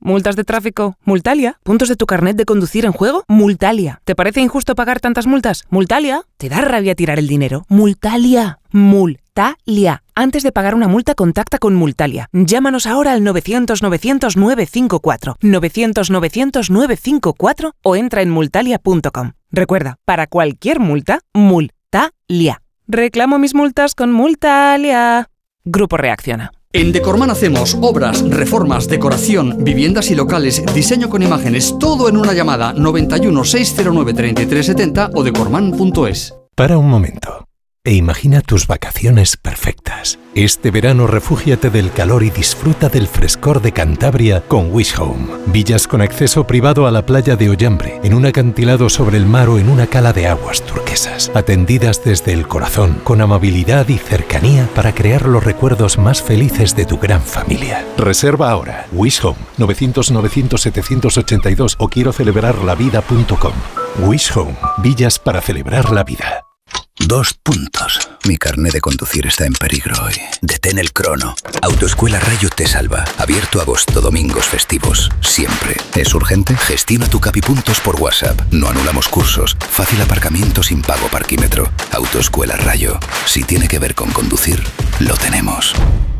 ¿Multas de tráfico? Multalia. ¿Puntos de tu carnet de conducir en juego? Multalia. ¿Te parece injusto pagar tantas multas? Multalia. ¿Te da rabia tirar el dinero? Multalia. Multalia. Antes de pagar una multa, contacta con Multalia. Llámanos ahora al 900-900-954. 900-900-954 o entra en multalia.com. Recuerda, para cualquier multa, Multalia. Reclamo mis multas con Multalia. Grupo Reacciona. En Decorman hacemos obras, reformas, decoración, viviendas y locales, diseño con imágenes, todo en una llamada. 91 609 3370 o decorman.es. Para un momento e imagina tus vacaciones perfectas. Este verano refúgiate del calor y disfruta del frescor de Cantabria con Wish Home. Villas con acceso privado a la playa de Ollambre, en un acantilado sobre el mar o en una cala de aguas turquesas. Atendidas desde el corazón, con amabilidad y cercanía para crear los recuerdos más felices de tu gran familia. Reserva ahora. Wish Home, 900-900-782 o quiero celebrarlavida.com. Wish Home, villas para celebrar la vida. 2 puntos. Mi carnet de conducir está en peligro hoy. Detén el crono. Autoescuela Rayo te salva. Abierto agosto, domingos, festivos. Siempre. ¿Es urgente? Gestiona tu Capipuntos por WhatsApp. No anulamos cursos. Fácil aparcamiento sin pago parquímetro. Autoescuela Rayo. Si tiene que ver con conducir, lo tenemos.